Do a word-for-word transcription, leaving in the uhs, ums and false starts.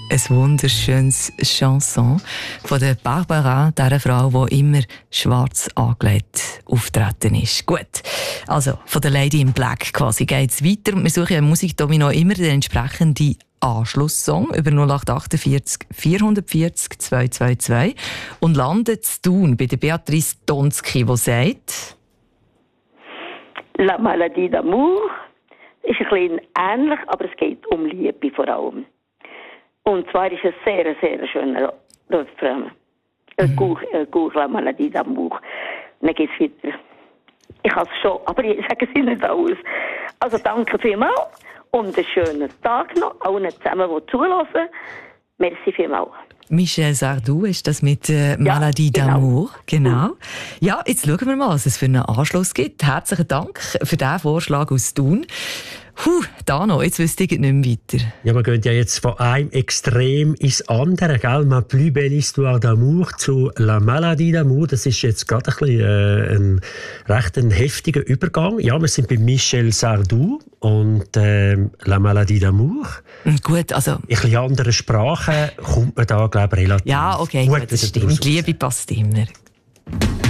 Ein wunderschönes Chanson von der Barbara, dieser Frau, die immer schwarz angelegt auftreten ist. Gut, also von der Lady in Black quasi geht es weiter. Und wir suchen ja im Musikdomino immer den entsprechenden Anschlusssong über null acht achtundvierzig vierhundertvierzig zweihundertzweiundzwanzig und landet zu Thun bei der Beatrice Donski, die sagt: La Maladie d'amour ist ein bisschen ähnlich, aber es geht um Liebe vor allem. Und zwar ist es sehr, sehr schöner Refrain. Un cours, un cours, la maladie d'amour. Dann geht es weiter. Ich kann es schon, aber ich sage es nicht alles. Also danke vielmals und einen schönen Tag noch. Allen zusammen, die zuhören. Merci vielmals. Michel Sardou ist das mit äh, Maladie ja, genau. d'amour. Genau. Ja, jetzt schauen wir mal, was es für einen Anschluss gibt. Herzlichen Dank für diesen Vorschlag aus Thun. Puh, Dano, jetzt wüsste ich nicht mehr weiter. Ja, wir gehen ja jetzt von einem Extrem ins andere, gell? Ma plus belle histoire d'amour zu La Maladie d'amour. Das ist jetzt gerade ein, bisschen, äh, ein recht ein heftiger Übergang. Ja, wir sind bei Michel Sardou und äh, La Maladie d'amour. Gut, also... In ein bisschen anderen Sprachen kommt man da, glaube ich, relativ ja, okay, gut gut, das stimmt. Liebe passt immer.